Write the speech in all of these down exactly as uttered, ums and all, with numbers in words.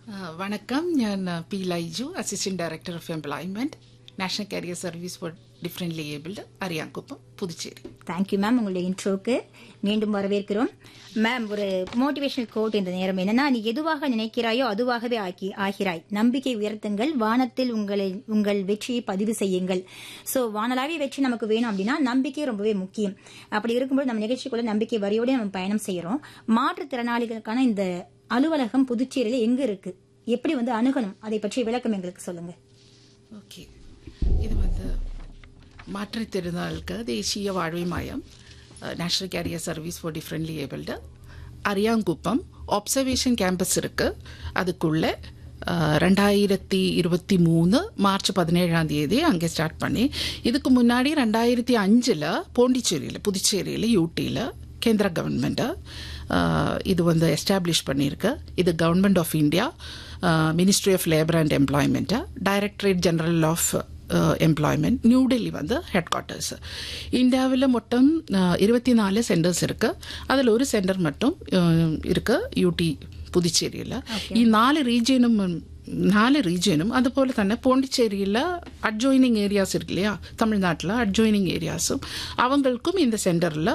வணக்கம். ഞാൻ P Laiju, assistant director of employment, national career service for differently abled, Ariyankuppam, Puducherry. Thank you ma'am. உங்களுடைய இன்ட்ரோக்கு மீண்டும் வரவேற்கிறோம் மேம். ஒரு மோட்டிவேஷனல் கோட் இந்த நேரம் என்னன்னா, நீ எதுவாக நினைக்கிறாயோ அதுவாகவே ஆக்கி ஆகிறாய். நம்பிக்கை உயர்த்துங்கள், வானத்தில் உங்களை உங்கள் வெற்றியை பதிவு செய்யுங்கள். சோ வானலாவிய வெற்றி நமக்கு வேணும் அப்படின்னா நம்பிக்கை ரொம்பவே முக்கியம். அப்படி இருக்கும்போது நம்ம நிகழ்ச்சிக்குள்ள நம்பிக்கை வரியோட நம்ம பயணம் செய்யறோம். மாற்றுத்திறனாளிகளுக்கான இந்த அலுவலகம் புதுச்சேரியில எங்க இருக்கு, எப்படி வந்து அணுகணும், அதை பற்றி விளக்கம் எங்களுக்கு சொல்லுங்க. ஓகே, இது வந்து மாற்றுத்திறனாளிகளுக்கு தேசிய வாழ்வை மையம், national carrier service for differently abled, Ariyankuppam observation campus இருக்கு. அதுக்குள்ள ரெண்டாயிரத்தி இருபத்தி மூணு மார்ச் பதினேழாம் தேதி அங்கே ஸ்டார்ட் பண்ணி, இதுக்கு முன்னாடி ரெண்டாயிரத்தி அஞ்சில் பாண்டிச்சேரியில், புதுச்சேரியில், யூடியில் கேந்திர கவர்மெண்ட்டு இது வந்து எஸ்டாப்ளிஷ் பண்ணியிருக்கு. இது government of India, ministry of labour and employment, directorate general of employment, new Delhi வந்து ஹெட் குவார்ட்டர்ஸ். இந்தியாவில் மொத்தம் இருபத்தி நாலு சென்டர்ஸ் இருக்கு. அதில் ஒரு சென்டர் மட்டும் இருக்கு யூடி புதுச்சேரியில். ഈ നാല് റീജിയനും നാല് റീജിയനും അതുപോലെ തന്നെ പോണ്ടിച്ചേരിയിൽ അഡ്ജോയിനിങ് ഏരിയാസ് இருக்கு இல்லையா, தமிழ்நாட்டில் அட்ஜாயினிங் ஏரியாஸும் அவங்களுக்கும் இந்த சென்டரில்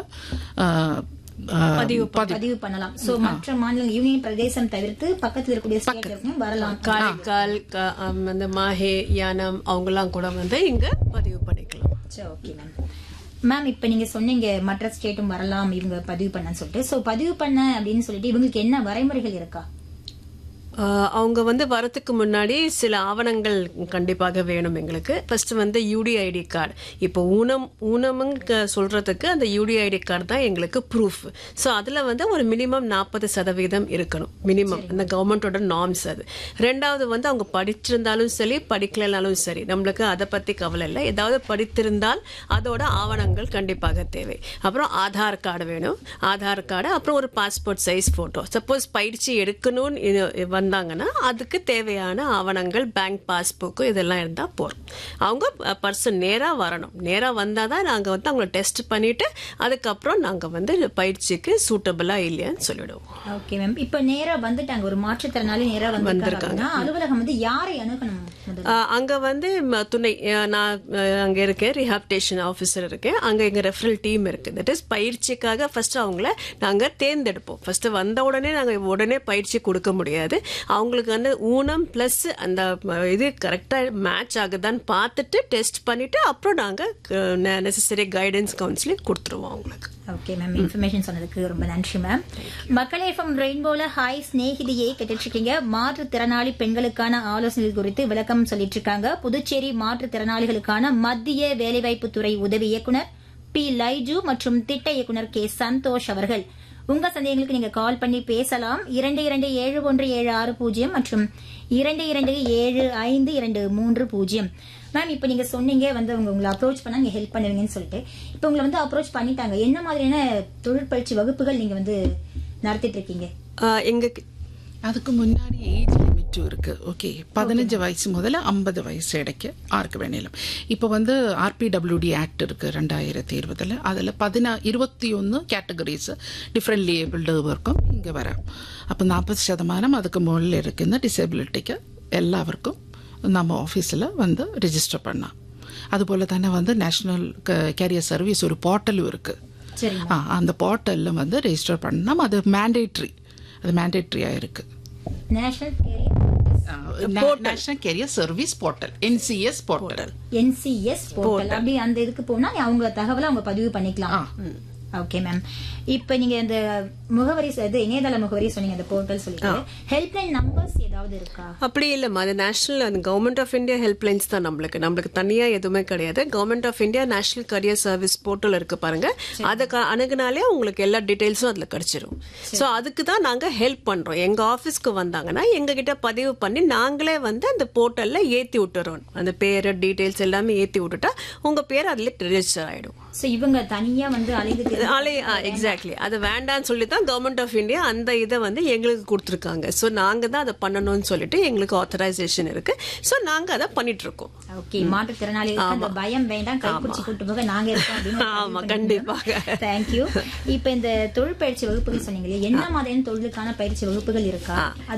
பதிவு பண்ணலாம். சோ மற்ற மாநில யூனியன் பிரதேசம் தவிர்த்து பக்கத்தில் இருக்கக்கூடிய ஸ்டேட்லயும் வரலாம். காரைக்கால், அந்த மாஹே, யானம் அவங்கெல்லாம் கூட வந்து இங்க பதிவு பண்ணிக்கலாம். Okay ma'am. மேம், இப்ப நீங்க சொன்னீங்க மற்ற ஸ்டேட்டும் வரலாம் இவங்க பதிவு பண்ணன்னு சொல்லிட்டு. சோ பதிவு பண்ண அப்படின்னு சொல்லிட்டு இவங்களுக்கு என்ன வரைமுறைகள் இருக்கா? அவங்க வந்து வரத்துக்கு முன்னாடி சில ஆவணங்கள் கண்டிப்பாக வேணும் எங்களுக்கு. ஃபர்ஸ்ட் வந்து யூடிஐடி கார்டு. இப்போ ஊனம் ஊனமுங்க சொல்றதுக்கு அந்த யூடிஐடி கார்டு தான் எங்களுக்கு ப்ரூஃப். ஸோ அதில் வந்து ஒரு மினிமம் நாற்பது சதவீதம் இருக்கணும், மினிமம். இந்த கவர்மெண்டோட நார்ம்ஸ் அது. ரெண்டாவது வந்து அவங்க படிச்சிருந்தாலும் சரி படிக்கலனாலும் சரி, நம்மளுக்கு அதை பற்றி கவலை இல்லை. ஏதாவது படித்திருந்தால் அதோட ஆவணங்கள் கண்டிப்பாக தேவை. அப்புறம் ஆதார் கார்டு வேணும், ஆதார் கார்டு. அப்புறம் ஒரு பாஸ்போர்ட் சைஸ் ஃபோட்டோ. சப்போஸ் பயிற்சி எடுக்கணும்னு வந்தாங்கன்னா அதுக்கு தேவையான ஆவணங்கள், பேங்க் பாஸ்புக்கு இதெல்லாம் இருந்தா போறோம். அவங்க பர்சன் நேரா வரணும். நேரா வந்தாதான் நாங்க வந்து அவங்களை டெஸ்ட் பண்ணிட்டு அதுக்கப்புறம் நாங்க வந்து பயிற்சிக்கு சூட்டபிளா இல்லையான்னு சொல்லிடுவோம். Okay ma'am. இப்ப நேரா வந்துட்டாங்க, ஒரு மாற்றுத்திறனாளி நேரா வந்திருக்காங்க, அலுவலகம் வந்து யாரை அணுகணும்? அங்க வந்து துணை, நான் அங்க இருக்கேன், ரிஹாபிலிட்டேஷன் ஆபீசர் இருக்கேன். அங்க எங்க ரெஃபரல் டீம் இருக்கு. தட் இஸ் பயிற்சிக்காக ஃபர்ஸ்ட் அவங்கள நாங்க தேர்ந்தெடுப்போம். ஃபர்ஸ்ட் வந்த உடனே நாங்க உடனே பயிற்சி கொடுக்க முடியாது. அவங்களுக்கு வந்து ஊனம் பிளஸ் அந்த இது கரெக்டா மேட்ச் ஆகுதான்னு பார்த்துட்டு டெஸ்ட் பண்ணிட்டு அப்புறம் நாங்க நெசசரி கைடன்ஸ் கவுன்சிலிங் கொடுத்துருவோம் அவங்களுக்கு. ஓகே மேம், இன்ஃபர்மேஷன் சொன்னதுக்கு ரொம்ப நன்றி மேம். மக்களே, எஃப்எம் ரெயின்போல ஹாய் ஸ்நேகிதியை கேட்டுட்டு இருக்கீங்க. மாற்றுத்திறனாளி பெண்களுக்கான ஆலோசனைகள் குறித்து விளக்கம் சொல்லிட்டு இருக்காங்க புதுச்சேரி மாற்றுத்திறனாளிகளுக்கான மத்திய வேலைவாய்ப்பு துறை உதவி இயக்குனர் பி லைஜு மற்றும் திட்ட இயக்குனர் கே சந்தோஷ் அவர்கள். உங்க சந்தேகங்களுக்கு நீங்க கால் பண்ணி பேசலாம். இரண்டு இரண்டு ஏழு ஒன்று ஏழு ஆறு பூஜ்ஜியம் மற்றும் இரண்டு இரண்டு ஏழு ஐந்து இரண்டு மூன்று பூஜ்ஜியம். மேம், இப்ப நீங்க சொன்னீங்க வந்து அவங்க உங்களை அப்ரோச் பண்ணா நீங்க ஹெல்ப் பண்ணுவீங்கன்னு சொல்லிட்டு. இப்ப உங்களை வந்து அப்ரோச் பண்ணிட்டாங்க, என்ன மாதிரியான தொழிற்பயிற்சி வகுப்புகள் நீங்க வந்து நடத்திட்டு இருக்கீங்க? எங்க அதுக்கு முன்னாடி ஏஜ் லிமிட்டும் இருக்கு. ஓகே, பதினஞ்சு வயசு முதல்ல ஐம்பது வயசு இடைக்கு ஆருக்கு வேணாலும். இப்போ வந்து ஆர்பிடபிள்யூடி ஆக்ட் இருக்கு ரெண்டாயிரத்தி இருபதுல. அதில் பதினா இருபத்தி ஒன்று கேட்டகரிஸ் டிஃப்ரெண்ட்லி ஏபிள்டு இருக்கும் இங்கே வர. அப்போ நாற்பது சதமானம் அதுக்கு முകളിல் இருக்குன்னு டிசபிலிட்டிக்கு எல்லாருக்கும் நம்ம ஆஃபீஸில் வந்து ரிஜிஸ்டர் பண்ணலாம். அதுபோல் தானே வந்து நேஷனல் கேரியர் சர்வீஸ் ஒரு போர்ட்டலும் இருக்கு. அந்த போர்ட்டலில் வந்து ரெஜிஸ்டர் பண்ணலாம். அது மேண்டேட்ரி, அது மேண்டேட்ரியா இருக்கு. National national carrier service portal, NCS portal, NCS portal. அப்படி அந்த இதுக்கு போனா அவங்க தகவலை அவங்க பதிவு பண்ணிக்கலாம். Okay ma'am. இப்ப நீங்க இந்த முகவரி, இணையதள முகவரி சொன்னீங்க, அந்த போர்ட்டல் சொல்லிட்டு ஹெல்ப்லைன் நம்பர்ஸ் ஏதாவது இருக்கா? அப்படி இல்லம்மா, அது நேஷனல், அந்த கவர்மெண்ட் ஆஃப் இந்தியா ஹெல்ப்லைன்ஸ் தான் நம்மளுக்கு. நம்மளுக்கு தனியா எதுவுமே கிடையாது. Government of India national career service portal இருக்கு பாருங்க, அதை அணுகுனாலே உங்களுக்கு எல்லா டீடைல்ஸும் அதுல கிடைச்சிரும். ஸோ அதுக்கு தான் நாங்க ஹெல்ப் பண்றோம். எங்க ஆஃபீஸ்க்கு வந்தாங்கன்னா எங்க கிட்ட பதிவு பண்ணி நாங்களே வந்து அந்த போர்ட்டல்ல ஏத்தி விட்டுறோம். அந்த பேரு டீடைல்ஸ் எல்லாமே ஏத்தி விட்டுட்டா உங்க பேர் அதுல ரெஜிஸ்டர் ஆயிடும். இவங்க தனியா வந்து அலைந்து எக்ஸாக்ட்லி அது வேண்டாம்னு சொல்லி தான் கவர்மெண்ட் ஆஃப் இந்தியா அந்த இதை வந்து எங்களுக்கு கொடுத்துருக்காங்க. ஸோ நாங்க தான் அதை பண்ணணும்னு சொல்லிட்டு எங்களுக்கு ஆத்தரைசேஷன் இருக்கு. ஸோ நாங்க அதை பண்ணிட்டு இருக்கோம். ஓகே, மாற்றுத்திறனாளிகளுக்கு அந்த பயம் வேண்டாம், கைப்பிடிச்சு கூட்டு போக நாங்க இருக்கோம். ஆமா, கண்டிப்பாக. தேங்க்யூ. இப்ப இந்த தொழில் பயிற்சி வகுப்புகள் சொன்னீங்க, என்ன மாதிரியான தொழிலுக்கான பயிற்சி வகுப்புகள் இருக்கா?